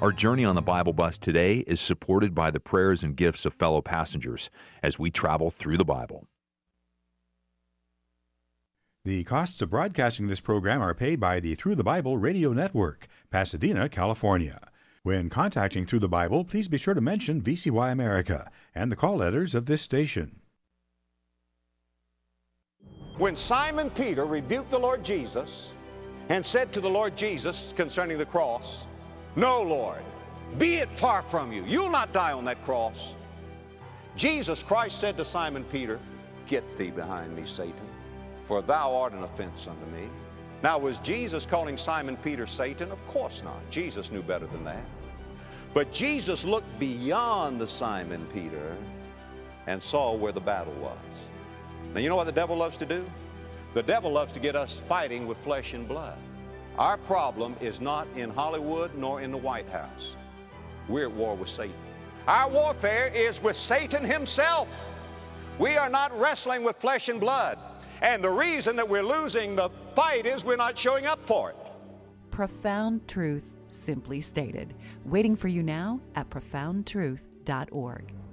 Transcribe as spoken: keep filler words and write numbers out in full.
Our journey on the Bible Bus today is supported by the prayers and gifts of fellow passengers as we travel through the Bible. The costs of broadcasting this program are paid by the Through the Bible Radio Network, Pasadena, California. When contacting Through the Bible, please be sure to mention V C Y America and the call letters of this station. When Simon Peter rebuked the Lord Jesus and said to the Lord Jesus concerning the cross, "No, Lord, be it far from you. You'll not die on that cross." Jesus Christ said to Simon Peter, "Get thee behind me, Satan, for thou art an offense unto me." Now, was Jesus calling Simon Peter Satan? Of course not. Jesus knew better than that. But Jesus looked beyond the Simon Peter and saw where the battle was. Now, you know what the devil loves to do? The devil loves to get us fighting with flesh and blood. Our problem is not in Hollywood nor in the White House. We're at war with Satan. Our warfare is with Satan himself. We are not wrestling with flesh and blood. And the reason that we're losing the fight is we're not showing up for it. Profound truth, simply stated. Waiting for you now at profound truth dot org.